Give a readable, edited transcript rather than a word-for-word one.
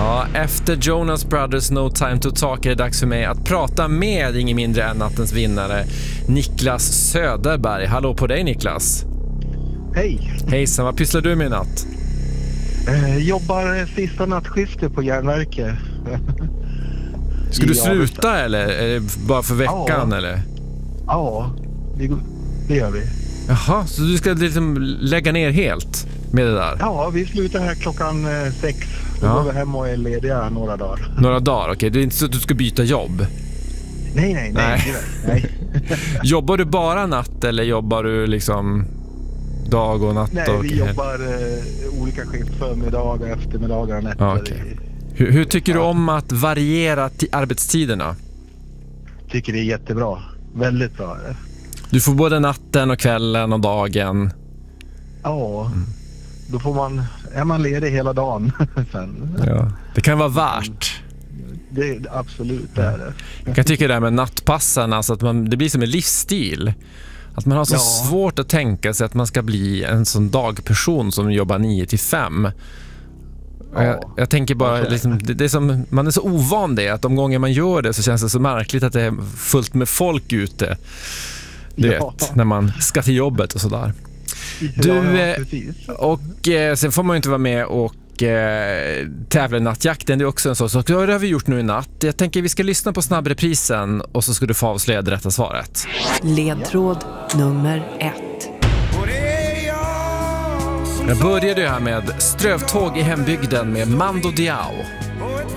Ja, efter Jonas Brothers No Time to Talk är det dags för mig att prata med ingen mindre än nattens vinnare, Niklas Söderberg. Hallå på dig, Niklas. Hej. Hejsan, vad pysslar du med i natt? Jobbar sista nattskiftet på järnverket. Ska du sluta eller är det bara för veckan? Ja. Eller? Ja, det gör vi. Jaha, så du ska liksom lägga ner helt med det där? Ja, vi slutar här klockan 6. Då Ja. går vi hem och är lediga några dagar. Några dagar, okej. Det är inte så att du ska byta jobb? Nej. Jobbar du bara natt eller jobbar du liksom dag och natt? Nej, vi jobbar olika skift, förmiddagar, eftermiddagar, nätter. Ja, okej. Hur tycker du om att variera arbetstiderna? Tycker det är jättebra. Väldigt bra är det. Du får både natten och kvällen och dagen. Ja, då får är man ledig hela dagen sen. Ja. Det kan vara värt. Det är absolut det är det. Jag kan tycka det här med nattpassen, alltså att det blir som en livsstil. Att man har så svårt att tänka sig att man ska bli en sån dagperson som jobbar 9-5. Ja. Jag tänker bara, liksom, det är som, man är så ovan det, att de gånger man gör det så känns det så märkligt att det är fullt med folk ute. Du vet, när man ska till jobbet och sådär. Sen får man ju inte vara med och tävla i nattjakten. Det är också en sån sak. Det har vi gjort nu i natt. Jag tänker vi ska lyssna på snabbreprisen och så ska du få avslöja det rätta svaret. Ledtråd nummer 1. Jag började här med Strövtåg i hembygden med Mando Diao.